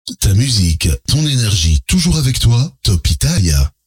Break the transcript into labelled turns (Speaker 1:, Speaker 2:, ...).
Speaker 1: Ta musique, ton énergie, toujours avec toi, Top Italia.